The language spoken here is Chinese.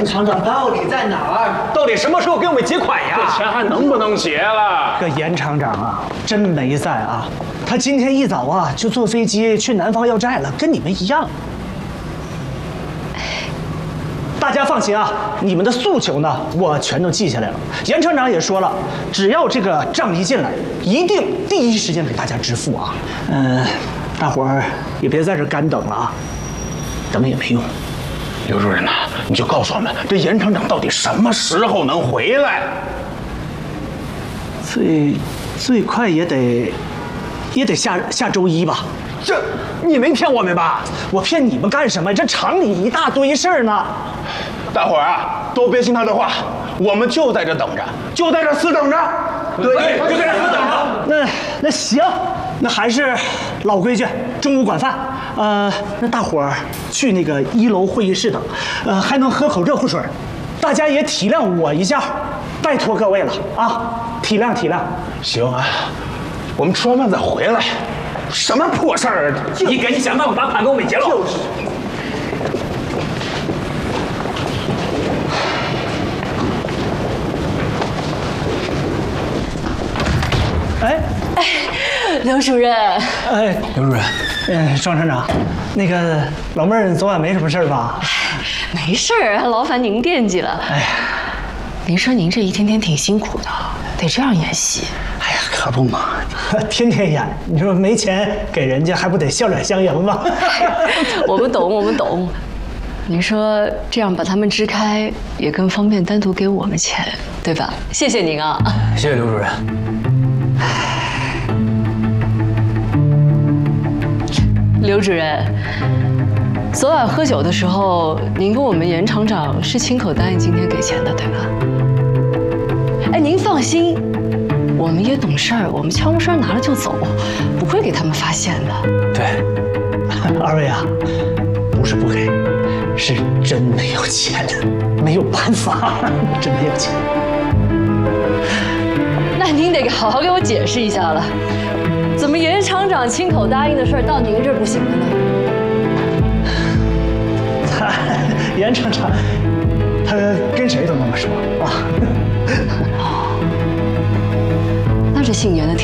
厂长到底在哪儿？到底什么时候给我们结款呀？ 这钱还能不能结了？ 这严厂长啊，真没在啊！他今天一早啊就坐飞机去南方要债了，跟你们一样。大家放心啊，你们的诉求呢，我全都记下来了。严厂长也说了，只要这个账一进来，一定第一时间给大家支付啊。大伙儿也别在这干等了啊，等也没用。 刘主任呐，你就告诉我们，这严厂长到底什么时候能回来？ 最快也得下周一吧。 这你没骗我们吧？ 我骗你们干什么？这厂里一大堆事儿呢。 大伙儿啊，都别信他的话，我们就在这等着，就在这死等着。 对，就在这死等着。 那行，那还是老规矩，中午管饭。那大伙儿去那个1楼会议室等，还能喝口热乎水。大家也体谅我一下，拜托各位了啊，体谅体谅。 行啊，我们吃完饭再回来。什么破事儿啊！ 你赶紧想办法把款给我们结了。就是。 哎， 刘主任。 哎，刘主任，庄厂长，那个老妹儿昨晚没什么事儿吧？ 没事儿，劳烦您惦记了。 哎呀， 您说您这一天天挺辛苦的，得这样演戏。 哎呀，可不嘛，天天演，你说没钱给人家，还不得笑脸相迎吗？ 我们懂，我们懂。您说这样把他们支开，也更方便单独给我们钱，对吧？谢谢您啊！ 谢谢刘主任。 刘主任，昨晚喝酒的时候，您跟我们严厂长是亲口答应今天给钱的，对吧？哎，您放心，我们也懂事儿，我们悄无声拿了就走，不会给他们发现的。 对，二位啊，不是不给，是真没有钱，没有办法，真没有钱。 那您得好好给我解释一下了，怎么严厂长亲口答应的事儿到您这儿不行了呢？ 严厂长，他跟谁都那么说啊。 那这姓严的挺